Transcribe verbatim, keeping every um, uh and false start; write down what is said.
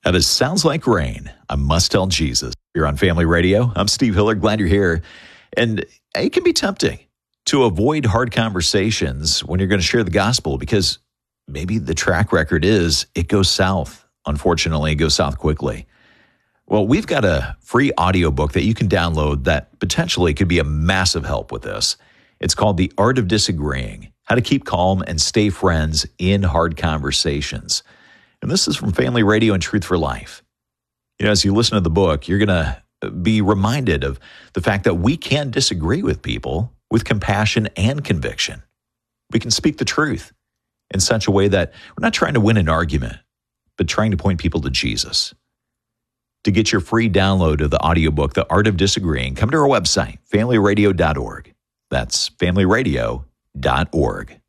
That is Sounds Like Rain. I Must Tell Jesus. You're on Family Radio. I'm Steve Hiller. Glad you're here. And it can be tempting to avoid hard conversations when you're going to share the gospel because maybe the track record is it goes south. Unfortunately, it goes south quickly. Well, we've got a free audiobook that you can download that potentially could be a massive help with this. It's called The Art of Disagreeing, How to Keep Calm and Stay Friends in Hard Conversations. And this is from Family Radio and Truth for Life. You know, as you listen to the book, you're going to be reminded of the fact that we can disagree with people with compassion and conviction. We can speak the truth in such a way that we're not trying to win an argument, but trying to point people to Jesus. To get your free download of the audiobook, The Art of Disagreeing, come to our website, family radio dot org. That's family radio dot org.